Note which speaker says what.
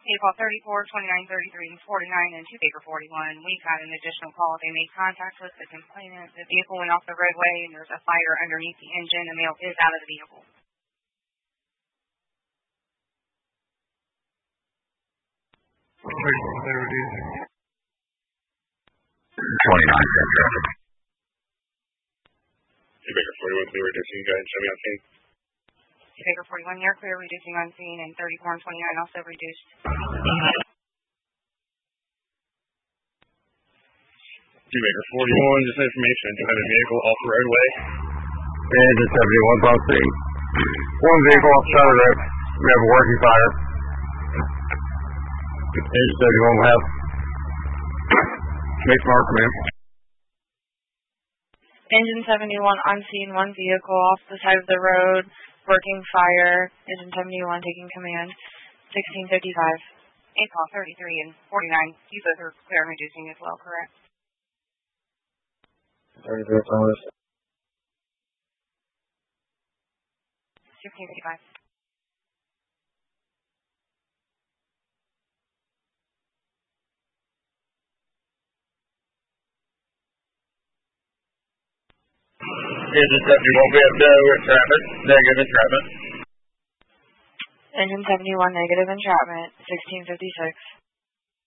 Speaker 1: April 34, 29, 33, and 49, and 2 Baker 41. We've got an additional call. They made contact with the complainant. The vehicle went off the roadway, and there's a fire underneath the engine. The male is out of the vehicle.
Speaker 2: Clear
Speaker 3: 29, traffic.
Speaker 4: 2 Baker 41, clear reducing, guys. Show me on scene.
Speaker 1: 2 Baker 41, you're clear, reducing on scene, and 34 and 29 also reduced.
Speaker 4: 2 Baker 41, just information. You have a vehicle off the roadway.
Speaker 3: Engine 71 on scene. One vehicle off the side of the road. We have a working fire. Engine 71 will have Chase Mark, man.
Speaker 1: Engine 71 on scene, one vehicle off the side of the road, working fire. Engine 71 taking command. 1655. 8 call 33 and 49. You both are clear and reducing as well, correct?
Speaker 4: 33, Thomas.
Speaker 1: 1655.
Speaker 4: Engine 71, we have no entrapment, negative entrapment.
Speaker 1: Engine 71, negative entrapment, 1656.